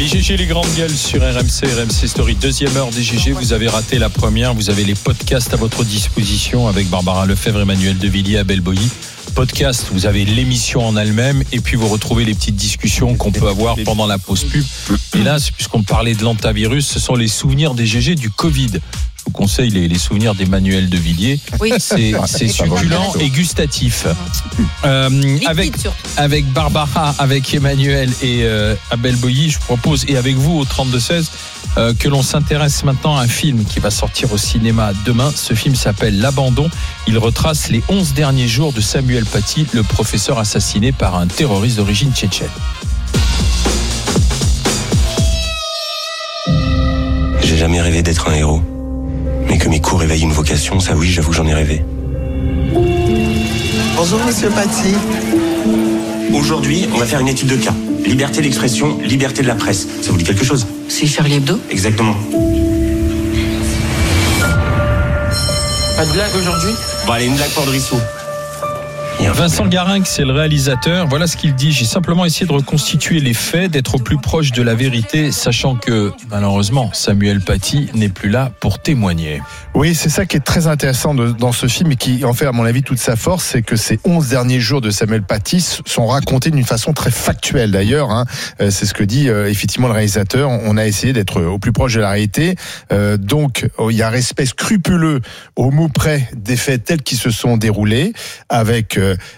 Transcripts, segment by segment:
Les GG, les grandes gueules sur RMC Story. Deuxième heure des GG. Vous avez raté la première. Vous avez les podcasts à votre disposition avec Barbara Lefebvre, Emmanuel Devilliers, Abel Boilly. Podcast, vous avez l'émission en elle-même et puis vous retrouvez les petites discussions qu'on peut avoir pendant la pause pub. Et là, puisqu'on parlait de l'antivirus, ce sont les souvenirs des GG du Covid. Je vous conseille les souvenirs d'Emmanuel Devilliers. Oui. C'est succulent et gustatif. Avec Barbara, avec Emmanuel et Abel Boilly, je propose, et avec vous au 32-16, que l'on s'intéresse maintenant à un film qui va sortir au cinéma demain. Ce film s'appelle L'Abandon. Il retrace les 11 derniers jours de Samuel Paty, le professeur assassiné par un terroriste d'origine tchétchène. J'ai jamais rêvé d'être un héros. Mais que mes coups réveillent une vocation, ça oui, j'avoue, j'en ai rêvé. Bonjour, monsieur Paty. Aujourd'hui, on va faire une étude de cas. Liberté d'expression, liberté de la presse. Ça vous dit quelque chose ? C'est Charlie Hebdo ? Exactement. Pas de blague aujourd'hui ? Bon, allez, une blague pour Drissou. Vincent Garinck, c'est le réalisateur. Voilà ce qu'il dit. J'ai simplement essayé de reconstituer les faits, d'être au plus proche de la vérité, sachant que, malheureusement, Samuel Paty n'est plus là pour témoigner. Oui, c'est ça qui est très intéressant dans ce film et qui en fait, à mon avis, toute sa force, c'est que ces 11 derniers jours de Samuel Paty sont racontés d'une façon très factuelle d'ailleurs. C'est ce que dit effectivement le réalisateur. On a essayé d'être au plus proche de la réalité. Donc, il y a un respect scrupuleux au mot près des faits tels qu'ils se sont déroulés avec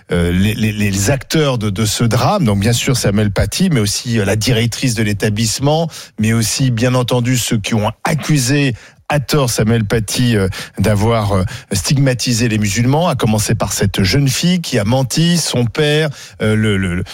les acteurs de ce drame. Donc, bien sûr, Samuel Paty, mais aussi la directrice de l'établissement, mais aussi, bien entendu, ceux qui ont accusé à tort Samuel Paty d'avoir stigmatisé les musulmans, à commencer par cette jeune fille qui a menti, son père, le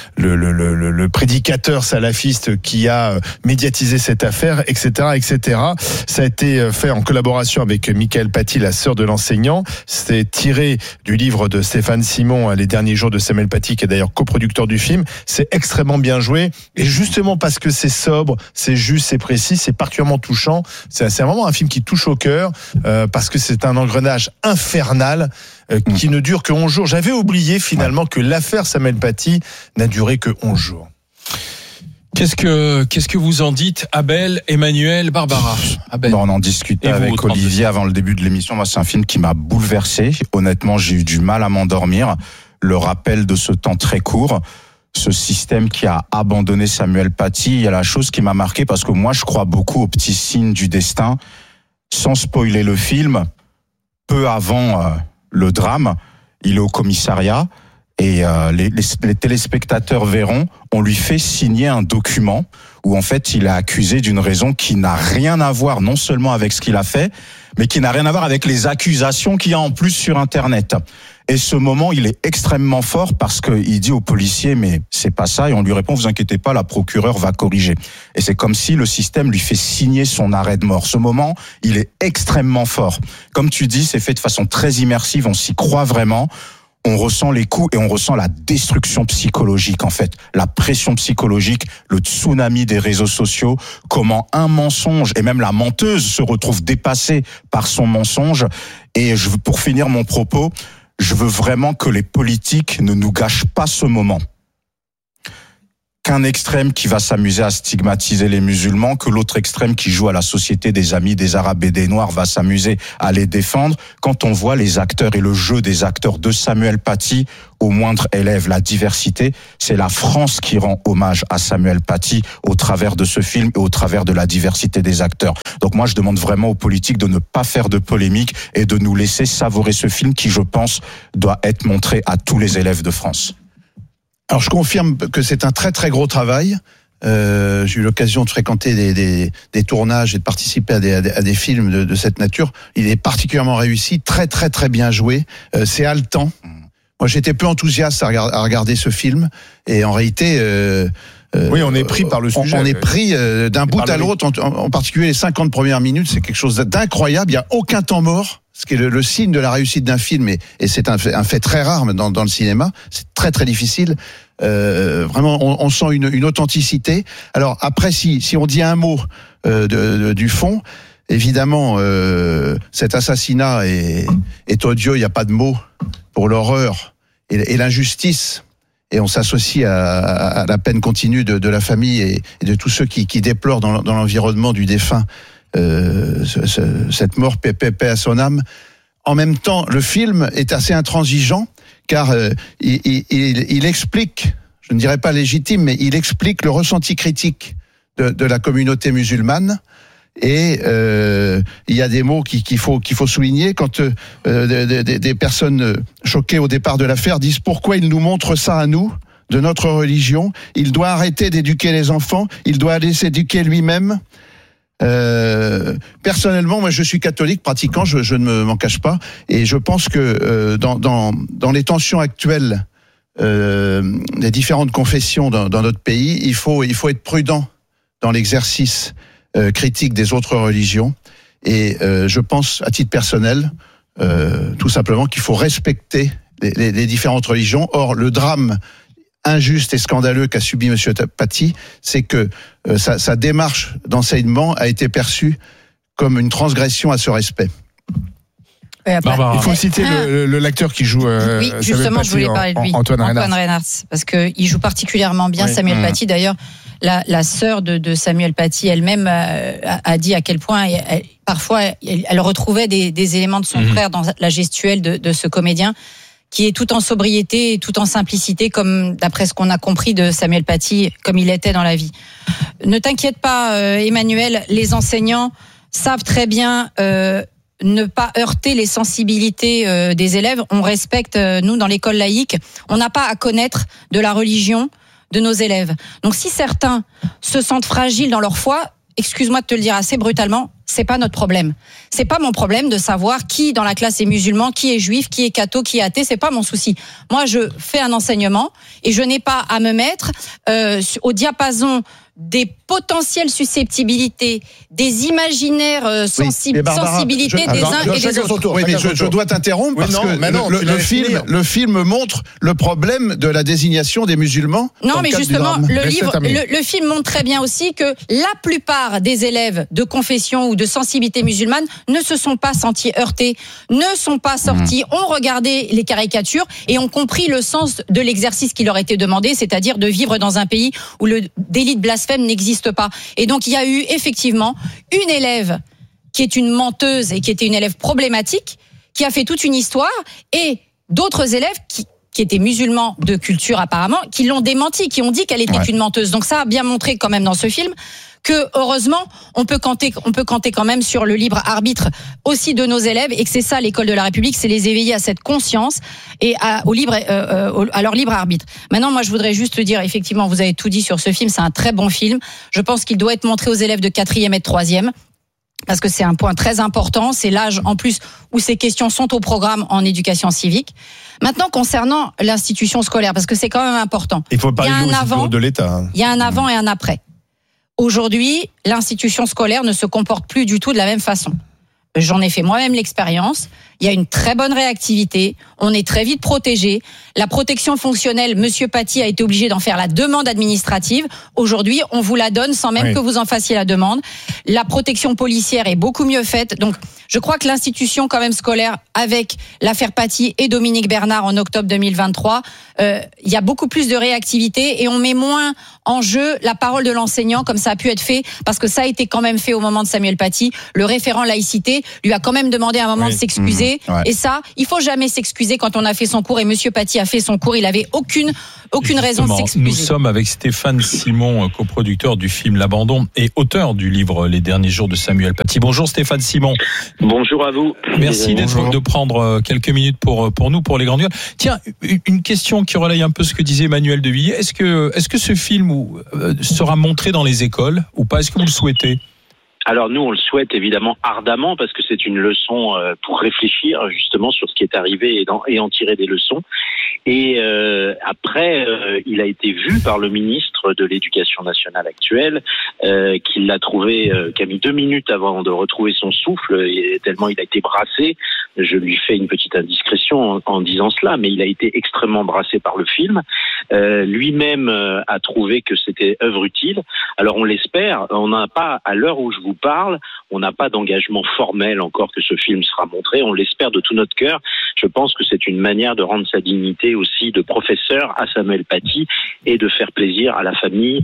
prédicateur salafiste qui a médiatisé cette affaire, etc., etc. Ça a été fait en collaboration avec Michael Paty, la sœur de l'enseignant. C'est tiré du livre de Stéphane Simon, Les derniers jours de Samuel Paty, qui est d'ailleurs coproducteur du film. C'est extrêmement bien joué, et justement parce que c'est sobre, c'est juste, c'est précis, c'est particulièrement touchant. C'est vraiment un film qui touche au cœur, parce que c'est un engrenage infernal qui ne dure que 11 jours. J'avais oublié finalement que l'affaire Samuel Paty n'a duré que 11 jours. Qu'est-ce que vous en dites, Abel, Emmanuel, Barbara? Abel. On en discutait avec Olivier avant le début de l'émission. Moi, c'est un film qui m'a bouleversé. Honnêtement, j'ai eu du mal à m'endormir. Le rappel de ce temps très court, ce système qui a abandonné Samuel Paty, il y a la chose qui m'a marqué parce que moi, je crois beaucoup aux petits signes du destin. Sans spoiler le film, peu avant le drame, il est au commissariat et les téléspectateurs verront, on lui fait signer un document où en fait il est accusé d'une raison qui n'a rien à voir non seulement avec ce qu'il a fait, mais qui n'a rien à voir avec les accusations qu'il y a en plus sur Internet. Et ce moment, il est extrêmement fort parce qu'il dit au policier, mais c'est pas ça, et on lui répond, vous inquiétez pas, la procureure va corriger. Et c'est comme si le système lui fait signer son arrêt de mort. Ce moment, il est extrêmement fort. Comme tu dis, c'est fait de façon très immersive, on s'y croit vraiment. On ressent les coups et on ressent la destruction psychologique, en fait. La pression psychologique, le tsunami des réseaux sociaux, comment un mensonge, et même la menteuse se retrouve dépassée par son mensonge. Et pour finir mon propos, je veux vraiment que les politiques ne nous gâchent pas ce moment. Qu'un extrême qui va s'amuser à stigmatiser les musulmans, que l'autre extrême qui joue à la société des amis des Arabes et des Noirs va s'amuser à les défendre. Quand on voit les acteurs et le jeu des acteurs de Samuel Paty, au moindre élève, la diversité, c'est la France qui rend hommage à Samuel Paty au travers de ce film et au travers de la diversité des acteurs. Donc moi, je demande vraiment aux politiques de ne pas faire de polémique et de nous laisser savourer ce film qui, je pense, doit être montré à tous les élèves de France. Alors je confirme que c'est un très très gros travail. J'ai eu l'occasion de fréquenter des tournages et de participer à des films de cette nature. Il est particulièrement réussi, très très très bien joué. C'est haletant. Moi j'étais peu enthousiaste à regarder ce film, et en réalité oui, on est pris par le sujet. On est pris d'un bout à l'autre, en particulier les 50 premières minutes, c'est quelque chose d'incroyable. Il n'y a aucun temps mort, ce qui est le signe de la réussite d'un film, et c'est un fait très rare dans le cinéma. C'est très très difficile. Vraiment, on sent une authenticité. Alors après, si on dit un mot du fond, évidemment, cet assassinat est odieux. Il n'y a pas de mots pour l'horreur et l'injustice et on s'associe à la peine continue de la famille et de tous ceux qui déplorent dans l'environnement du défunt cette mort, paix à son âme. En même temps, le film est assez intransigeant, car il explique, je ne dirais pas légitime, mais il explique le ressenti critique de la communauté musulmane. Et il y a des mots qu'il faut souligner quand des personnes choquées au départ de l'affaire disent pourquoi il nous montre ça à nous, de notre religion. Il doit arrêter d'éduquer les enfants, il doit aller s'éduquer lui-même. Personnellement, moi je suis catholique pratiquant, je ne m'en cache pas, et je pense que dans les tensions actuelles des différentes confessions dans notre pays, il faut être prudent dans l'exercice critique des autres religions, et je pense à titre personnel tout simplement qu'il faut respecter les différentes religions. Or le drame injuste et scandaleux qu'a subi M. Paty, c'est que sa démarche d'enseignement a été perçue comme une transgression à ce respect. Il faut citer l'acteur qui joue oui, justement, Paty, je voulais parler de lui, Antoine Reynard, parce qu'il joue particulièrement bien Samuel Paty. D'ailleurs, la sœur de Samuel Paty elle-même a dit à quel point parfois elle retrouvait des éléments de son frère dans la gestuelle de ce comédien, qui est tout en sobriété et tout en simplicité, comme d'après ce qu'on a compris de Samuel Paty, comme il était dans la vie. Ne t'inquiète pas, Emmanuel, les enseignants savent très bien ne pas heurter les sensibilités des élèves. On respecte, nous, dans l'école laïque, on n'a pas à connaître de la religion de nos élèves. Donc si certains se sentent fragiles dans leur foi, excuse-moi de te le dire assez brutalement, c'est pas notre problème. C'est pas mon problème de savoir qui dans la classe est musulman, qui est juif, qui est catho, qui est athée, c'est pas mon souci. Moi, je fais un enseignement et je n'ai pas à me mettre au diapason des potentielles susceptibilités, des imaginaires sensibilités des uns et des autres. Oui, mais je dois t'interrompre parce que le film montre le problème de la désignation des musulmans. Non, mais justement, le film montre très bien aussi que la plupart des élèves de confession ou de sensibilité musulmane ne se sont pas sentis heurtés, ne sont pas sortis, ont regardé les caricatures et ont compris le sens de l'exercice qui leur était demandé, c'est-à-dire de vivre dans un pays où le délit de blasphème n'existe pas. Et donc il y a eu effectivement une élève qui est une menteuse et qui était une élève problématique, qui a fait toute une histoire, et d'autres élèves qui étaient musulmans de culture apparemment, qui l'ont démenti, qui ont dit qu'elle était une menteuse. Donc ça a bien montré quand même dans ce film que heureusement on peut compter quand même sur le libre arbitre aussi de nos élèves, et que c'est ça l'école de la République, c'est les éveiller à cette conscience et à leur libre arbitre. Maintenant, moi je voudrais juste dire, effectivement, vous avez tout dit sur ce film, c'est un très bon film. Je pense qu'il doit être montré aux élèves de 4e et de 3e. Parce que c'est un point très important, c'est l'âge en plus où ces questions sont au programme en éducation civique. Maintenant, concernant l'institution scolaire, parce que c'est quand même important. Il faut parler de l'État. Il y a un avant et un après. Aujourd'hui, l'institution scolaire ne se comporte plus du tout de la même façon. J'en ai fait moi-même l'expérience. Il y a une très bonne réactivité. On est très vite protégé. La protection fonctionnelle, Monsieur Paty a été obligé d'en faire la demande administrative. Aujourd'hui, on vous la donne sans même que vous en fassiez la demande. La protection policière est beaucoup mieux faite. Donc, je crois que l'institution quand même scolaire, avec l'affaire Paty et Dominique Bernard en octobre 2023, il y a beaucoup plus de réactivité et on met moins en jeu la parole de l'enseignant comme ça a pu être fait, parce que ça a été quand même fait au moment de Samuel Paty. Le référent laïcité lui a quand même demandé à un moment de s'excuser. Et ça, il faut jamais s'excuser quand on a fait son cours, et Monsieur Paty a fait son cours, il avait aucune raison de s'excuser. Nous sommes avec Stéphane Simon, coproducteur du film L'Abandon et auteur du livre Les derniers jours de Samuel Paty. Bonjour Stéphane Simon. Bonjour à vous. Merci de prendre quelques minutes pour nous, pour les grandes gueules. Tiens, une question qui relaye un peu ce que disait Emmanuel de Villiers. Est-ce que ce film sera montré dans les écoles ou pas? Est-ce que vous le souhaitez? Alors nous, on le souhaite évidemment ardemment, parce que c'est une leçon pour réfléchir justement sur ce qui est arrivé et en tirer des leçons. Et après, il a été vu par le ministre de l'Éducation nationale actuel, qui l'a trouvé, qui a mis 2 minutes avant de retrouver son souffle, tellement il a été brassé. Je lui fais une petite indiscrétion en disant cela, mais il a été extrêmement brassé par le film. Lui-même a trouvé que c'était œuvre utile. Alors on l'espère. On n'a pas, à l'heure où je vous parle. On n'a pas d'engagement formel encore que ce film sera montré. On l'espère de tout notre cœur. Je pense que c'est une manière de rendre sa dignité aussi de professeur à Samuel Paty et de faire plaisir à la famille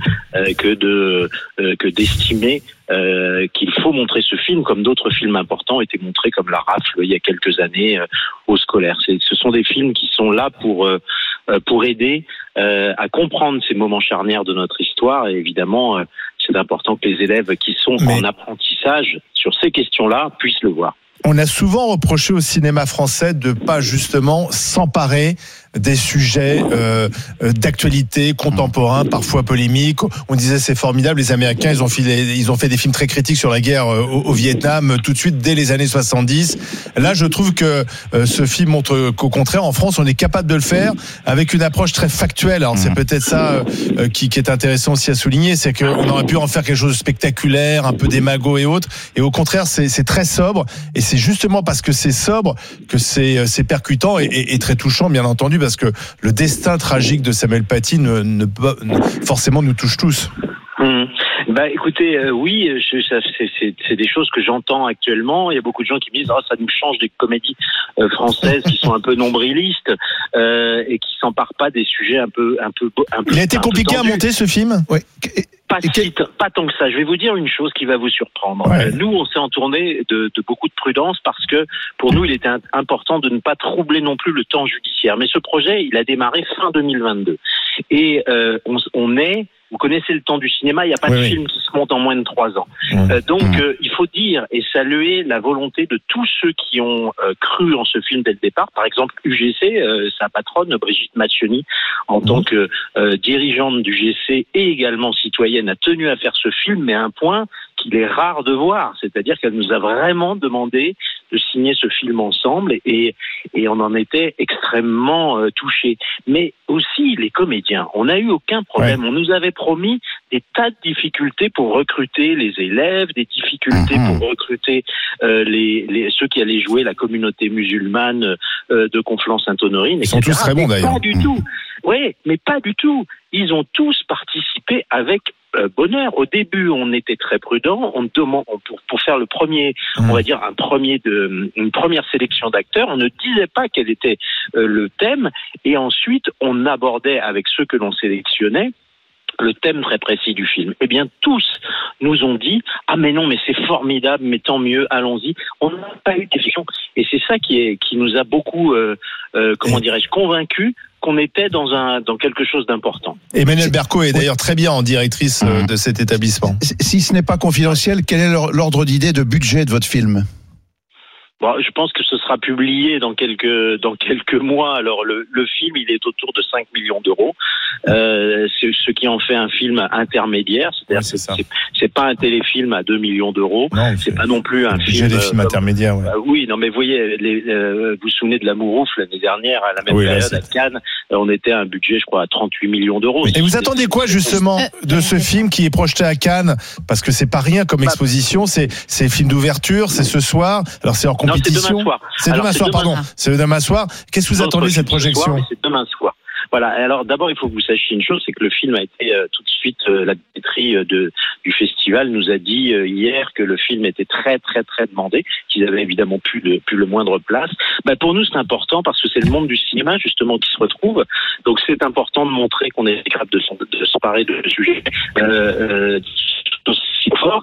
que d'estimer qu'il faut montrer ce film comme d'autres films importants étaient montrés comme La Rafle il y a quelques années aux scolaires. Ce sont des films qui sont là pour aider à comprendre ces moments charnières de notre histoire et évidemment c'est important que les élèves qui sont en apprentissage sur ces questions-là puissent le voir. On a souvent reproché au cinéma français de pas justement s'emparer des sujets d'actualité contemporains, parfois polémiques. On disait c'est formidable, les Américains ils ont fait des films très critiques sur la guerre au Vietnam tout de suite dès les années 70. Là, je trouve que ce film montre qu'au contraire en France, on est capable de le faire avec une approche très factuelle. Alors c'est peut-être ça qui est intéressant aussi à souligner, c'est qu'on aurait pu en faire quelque chose de spectaculaire, un peu démago et autres. Et au contraire, c'est très sobre. Et c'est justement parce que c'est sobre que c'est percutant et très touchant, bien entendu, parce que le destin tragique de Samuel Paty forcément nous touche tous. Écoutez, oui, c'est des choses que j'entends actuellement. Il y a beaucoup de gens qui me disent ça nous change des comédies françaises qui sont un peu nombrilistes et qui s'emparent pas des sujets un peu. Il a été compliqué à monter ce film. Oui. Pas tant que ça. Je vais vous dire une chose qui va vous surprendre. Ouais. Nous, on s'est entourné de beaucoup de prudence parce que pour nous, il était important de ne pas troubler non plus le temps judiciaire. Mais ce projet, il a démarré fin 2022. Et vous connaissez le temps du cinéma, il n'y a pas de film qui se monte en moins de 3 ans. Il faut dire et saluer la volonté de tous ceux qui ont cru en ce film dès le départ. Par exemple, UGC, sa patronne, Brigitte Macchioni, en tant que dirigeante d'UGC et également citoyenne, a tenu à faire ce film, mais à un point qu'il est rare de voir. C'est-à-dire qu'elle nous a vraiment demandé de signer ce film ensemble et on en était extrêmement touchés. Mais aussi les comédiens, on n'a eu aucun problème. On nous avait promis des tas de difficultés pour recruter les élèves, des difficultés pour recruter ceux qui allaient jouer la communauté musulmane de Conflans-Sainte-Honorine. Ils sont tous très bons d'ailleurs. Pas du tout. Oui, mais pas du tout. Ils ont tous participé avec bonheur. Au début, on était très prudents. Pour faire le premier, on va dire une première sélection d'acteurs, on ne disait pas quel était le thème. Et ensuite, on abordait avec ceux que l'on sélectionnait le thème très précis du film. Eh bien, tous nous ont dit « Ah mais non, mais c'est formidable, mais tant mieux, allons-y ». On n'a pas eu de question. Et c'est ça qui nous a beaucoup, convaincus qu'on était dans quelque chose d'important. Emmanuelle Berco est d'ailleurs très bien en directrice de cet établissement. Si ce n'est pas confidentiel, quel est l'ordre d'idée de budget de votre film ? Je pense que ce sera publié dans quelques mois. Alors le film, il est autour de 5 millions d'euros. C'est ce qui en fait un film intermédiaire. C'est-à-dire c'est pas un téléfilm à 2 millions d'euros. Non, c'est pas non plus un film. Des films intermédiaires. Ouais. Oui, non, mais vous voyez, vous vous souvenez de L'Amour ouf l'année dernière à la même période à Cannes. On était à un budget, je crois, à 38 millions d'euros. Et vous attendez quoi justement de ce film qui est projeté à Cannes ? Parce que c'est pas rien comme exposition. C'est le film d'ouverture. C'est ce soir. Alors c'est en compétition. Non, c'est demain soir. C'est demain soir. Qu'est-ce que vous attendez de cette projection ? C'est demain soir. Voilà. Alors d'abord, il faut que vous sachiez une chose, c'est que le film a été tout de suite la billetterie du festival nous a dit hier que le film était très très très demandé, qu'ils avaient évidemment plus le moindre place. Pour nous, c'est important parce que c'est le monde du cinéma justement qui se retrouve. Donc c'est important de montrer qu'on est capable de s'emparer de ce sujet aussi fort.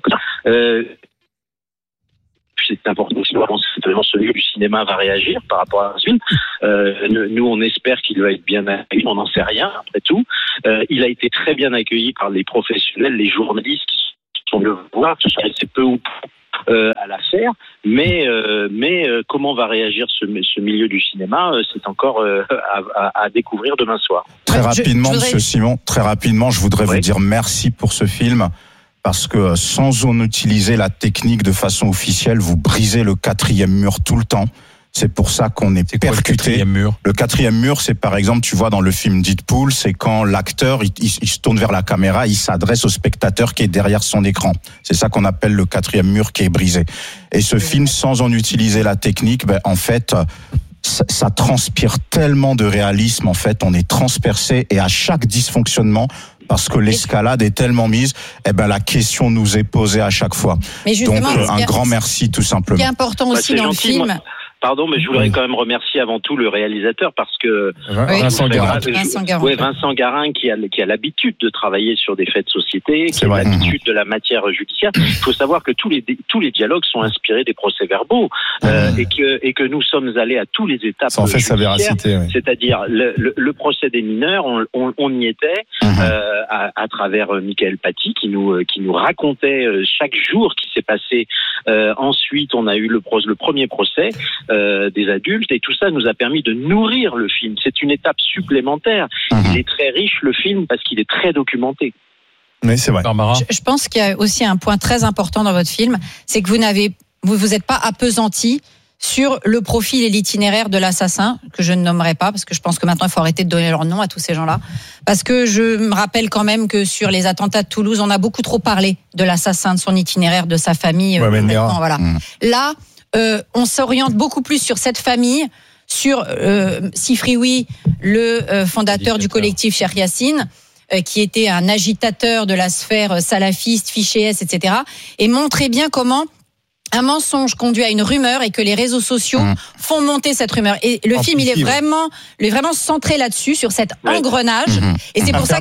C'est important aussi de voir comment ce lieu du cinéma va réagir par rapport à ce film. Nous, on espère qu'il va être bien accueilli. On n'en sait rien, après tout. Il a été très bien accueilli par les professionnels, les journalistes qui sont venus le voir. C'est peu ou prou à l'affaire. Mais comment va réagir ce milieu du cinéma, c'est encore à découvrir demain soir. Très rapidement, Monsieur Simon, je voudrais vous dire merci pour ce film. Parce que sans en utiliser la technique de façon officielle, vous brisez le 4e mur tout le temps. C'est pour ça qu'on est percuté. Le 4e mur, c'est par exemple, tu vois dans le film Deadpool, c'est quand l'acteur il se tourne vers la caméra, il s'adresse au spectateur qui est derrière son écran. C'est ça qu'on appelle le 4e mur qui est brisé. Et ce film, sans en utiliser la technique, en fait, ça transpire tellement de réalisme. En fait, on est transpercé et à chaque dysfonctionnement, parce que l'escalade est tellement mise, la question nous est posée à chaque fois. Mais justement, donc un grand merci tout simplement. Ce qui est important aussi dans le film. Pardon, mais je voudrais quand même remercier avant tout le réalisateur parce que Vincent Garin. Vincent Garin qui a l'habitude de travailler sur des faits de société, qui a l'habitude de la matière judiciaire. Il faut savoir que tous les dialogues sont inspirés des procès-verbaux et que nous sommes allés à tous les étapes. Ça en fait sa véracité. Oui. C'est-à-dire le procès des mineurs, on y était à travers Michael Paty qui nous racontait chaque jour qui s'est passé. Ensuite, on a eu le premier procès. Des adultes et tout ça nous a permis de nourrir le film. C'est une étape supplémentaire. Il est très riche le film parce qu'il est très documenté. Oui, c'est vrai. Je pense qu'il y a aussi un point très important dans votre film, c'est que vous êtes pas appesanti sur le profil et l'itinéraire de l'assassin, que je ne nommerai pas, parce que je pense que maintenant il faut arrêter de donner leur nom à tous ces gens-là. Parce que je me rappelle quand même que sur les attentats de Toulouse, on a beaucoup trop parlé de l'assassin, de son itinéraire, de sa famille. Voilà. Là, on s'oriente beaucoup plus sur cette famille, sur Sifrioui, le fondateur du collectif Cheikh Yassine, qui était un agitateur de la sphère salafiste, fiché S, etc. Et montrer bien comment un mensonge conduit à une rumeur et que les réseaux sociaux font monter cette rumeur. Et le film, il est vraiment centré là-dessus, sur cet engrenage. Et c'est pour ça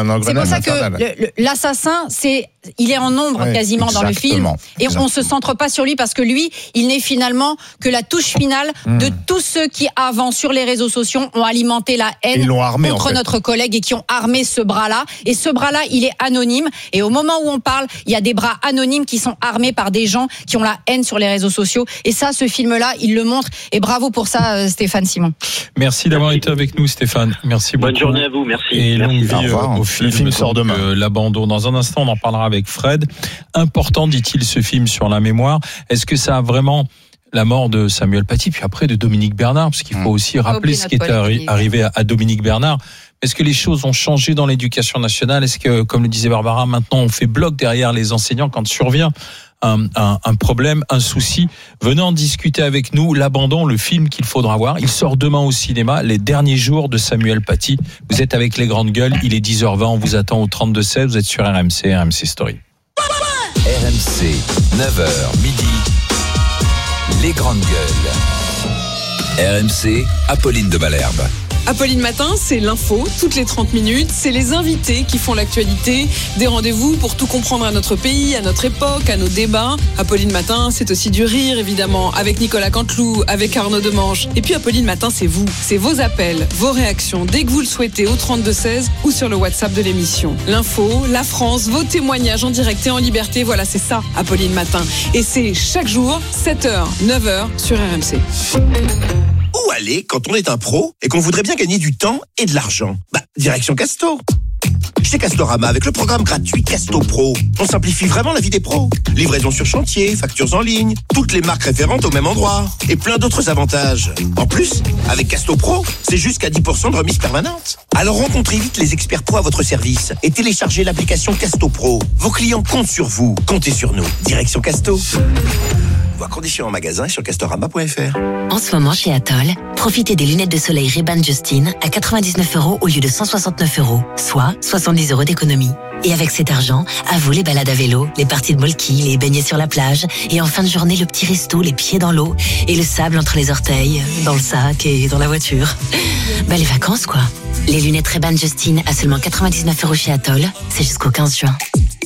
que l'assassin, il est en nombre quasiment dans le film. Et on se centre pas sur lui parce que lui, il n'est finalement que la touche finale de tous ceux qui, avant, sur les réseaux sociaux, ont alimenté la haine contre notre collègue et qui ont armé ce bras-là. Et ce bras-là, il est anonyme. Et au moment où on parle, il y a des bras anonymes qui sont armés par des gens qui ont la haine sur les réseaux sociaux. Et ça, ce film-là, il le montre. Et bravo pour ça, Stéphane Simon. Merci d'avoir été avec nous, Stéphane. Merci beaucoup. Bonne journée à vous. Merci. Et longue vie au film. Le film sort demain. L'abandon. Dans un instant, on en parlera avec Fred. Important, dit-il, ce film sur la mémoire. Est-ce que ça a vraiment la mort de Samuel Paty, puis après de Dominique Bernard, parce qu'il faut aussi rappeler ce qui est arrivé à Dominique Bernard. Est-ce que les choses ont changé dans l'éducation nationale? Est-ce que, comme le disait Barbara, maintenant on fait bloc derrière les enseignants quand survient un problème, un souci? Venez en discuter avec nous. L'abandon, le film qu'il faudra voir, il sort demain au cinéma, les derniers jours de Samuel Paty. Vous êtes avec les grandes gueules, il est 10h20, on vous attend au 32-16, vous êtes sur RMC Story. RMC, 9h midi, les grandes gueules. RMC, Apolline de Malherbe. Apolline Matin, c'est l'info, toutes les 30 minutes, c'est les invités qui font l'actualité, des rendez-vous pour tout comprendre à notre pays, à notre époque, à nos débats. Apolline Matin, c'est aussi du rire, évidemment, avec Nicolas Canteloup, avec Arnaud Demange. Et puis Apolline Matin, c'est vous, c'est vos appels, vos réactions, dès que vous le souhaitez, au 32-16 ou sur le WhatsApp de l'émission. L'info, la France, vos témoignages en direct et en liberté, voilà, c'est ça, Apolline Matin. Et c'est chaque jour, 7h, 9h sur RMC. Où aller quand on est un pro et qu'on voudrait bien gagner du temps et de l'argent? Direction Casto. Chez Castorama, avec le programme gratuit Casto Pro, on simplifie vraiment la vie des pros. Livraison sur chantier, factures en ligne, toutes les marques référentes au même endroit et plein d'autres avantages. En plus, avec Casto Pro, c'est jusqu'à 10% de remise permanente. Alors rencontrez vite les experts pro à votre service et téléchargez l'application Casto Pro. Vos clients comptent sur vous, comptez sur nous. Direction Casto. Voir conditions en magasin et sur castorama.fr. En ce moment, chez Atoll, profitez des lunettes de soleil Ray-Ban Justine à 99€ au lieu de 169€, soit 70€ d'économie. Et avec cet argent, à vous les balades à vélo, les parties de molki, les baignets sur la plage, et en fin de journée, le petit resto, les pieds dans l'eau, et le sable entre les orteils, dans le sac et dans la voiture. Les vacances, quoi. Les lunettes Ray-Ban Justine à seulement 99€ chez Atoll, c'est jusqu'au 15 juin.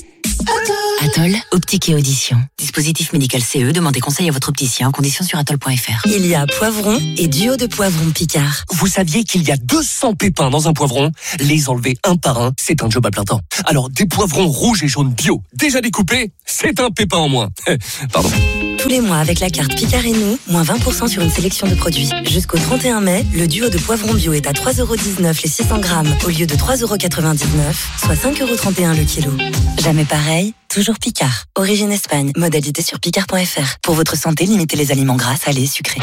Atoll, optique et audition. Dispositif médical CE, demandez conseil à votre opticien, conditions sur atoll.fr. Il y a poivron et duo de poivrons Picard. Vous saviez qu'il y a 200 pépins dans un poivron? Les enlever un par un, c'est un job à plein temps. Alors, des poivrons rouges et jaunes bio, déjà découpés, c'est un pépin en moins. Pardon. Tous les mois, avec la carte Picard et nous, moins 20% sur une sélection de produits. Jusqu'au 31 mai, le duo de poivrons bio est à 3,19€ les 600 grammes au lieu de 3,99€, soit 5,31€ le kilo. Jamais pareil, toujours Picard. Origine Espagne, modalité sur picard.fr. Pour votre santé, limitez les aliments gras, salés, sucrés.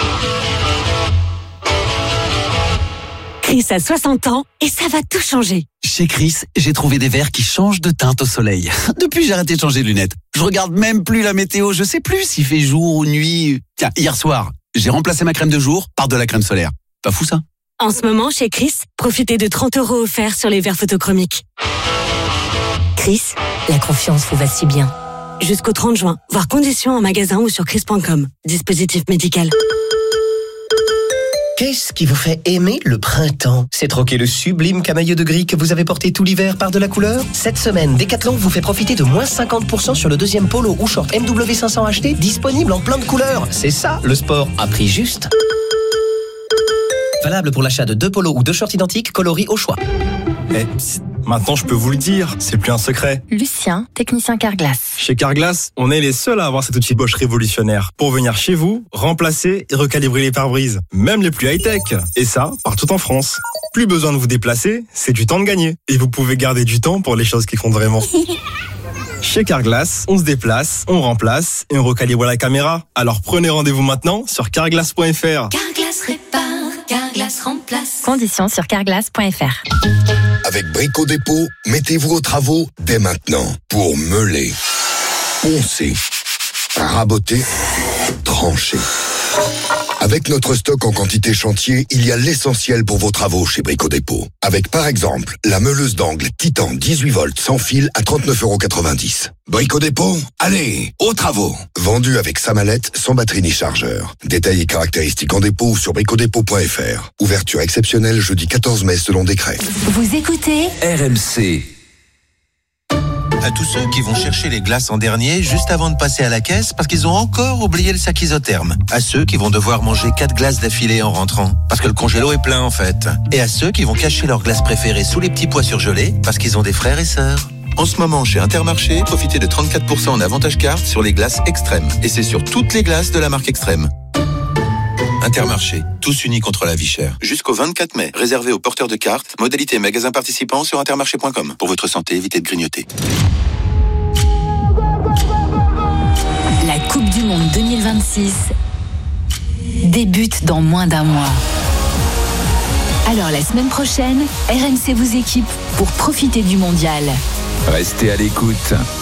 Chris a 60 ans et ça va tout changer. Chez Chris, j'ai trouvé des verres qui changent de teinte au soleil. Depuis, j'ai arrêté de changer de lunettes. Je regarde même plus la météo, je sais plus s'il fait jour ou nuit. Tiens, hier soir, j'ai remplacé ma crème de jour par de la crème solaire. Pas fou ça? En ce moment, chez Chris, profitez de 30€ offerts sur les verres photochromiques. Chris, la confiance vous va si bien. Jusqu'au 30 juin, voir conditions en magasin ou sur chris.com. Dispositif médical. Qu'est-ce qui vous fait aimer le printemps? C'est troquer le sublime camailleux de gris que vous avez porté tout l'hiver par de la couleur? Cette semaine, Decathlon vous fait profiter de moins 50% sur le deuxième polo ou short MW500 acheté, disponible en plein de couleurs. C'est ça, le sport à prix juste. Valable pour l'achat de 2 polos ou 2 shorts identiques coloris au choix. Maintenant, je peux vous le dire, c'est plus un secret. Lucien, technicien Carglass. Chez Carglass, on est les seuls à avoir cet outil Bosch révolutionnaire pour venir chez vous, remplacer et recalibrer les pare-brises, même les plus high-tech. Et ça, partout en France. Plus besoin de vous déplacer, c'est du temps de gagner. Et vous pouvez garder du temps pour les choses qui comptent vraiment. Chez Carglass, on se déplace, on remplace et on recalibre la caméra. Alors prenez rendez-vous maintenant sur carglass.fr. Carglass répare, Carglass remplace. Conditions sur carglass.fr. Avec Brico Dépôt, mettez-vous aux travaux dès maintenant pour meuler, poncer, raboter, trancher. Avec notre stock en quantité chantier, il y a l'essentiel pour vos travaux chez Brico Dépôt. Avec par exemple la meuleuse d'angle Titan 18 volts sans fil à 39,90 €. Brico Dépôt, allez, aux travaux. Vendu avec sa mallette, sans batterie ni chargeur. Détails et caractéristiques en dépôt ou sur bricodépôt.fr. Ouverture exceptionnelle jeudi 14 mai selon décret. Vous écoutez RMC. À tous ceux qui vont chercher les glaces en dernier juste avant de passer à la caisse parce qu'ils ont encore oublié le sac isotherme. À ceux qui vont devoir manger 4 glaces d'affilée en rentrant parce que le congélo est plein en fait. Et à ceux qui vont cacher leurs glaces préférées sous les petits pois surgelés parce qu'ils ont des frères et sœurs. En ce moment, chez Intermarché, profitez de 34% en avantage carte sur les glaces Extrême. Et c'est sur toutes les glaces de la marque Extrême. Intermarché, tous unis contre la vie chère. Jusqu'au 24 mai, réservé aux porteurs de cartes. Modalité magasin participant sur intermarché.com. Pour votre santé, évitez de grignoter. La Coupe du Monde 2026 débute dans moins d'un mois. Alors la semaine prochaine, RMC vous équipe pour profiter du mondial. Restez à l'écoute.